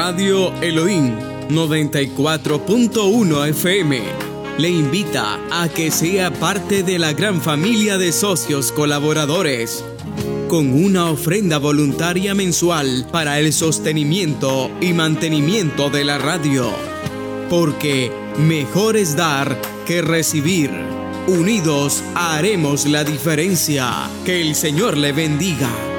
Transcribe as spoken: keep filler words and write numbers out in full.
Radio Elohim noventa y cuatro punto uno F M le invita a que sea parte de la gran familia de socios colaboradores con una ofrenda voluntaria mensual para el sostenimiento y mantenimiento de la radio. Porque mejor es dar que recibir. Unidos haremos la diferencia. Que el Señor le bendiga.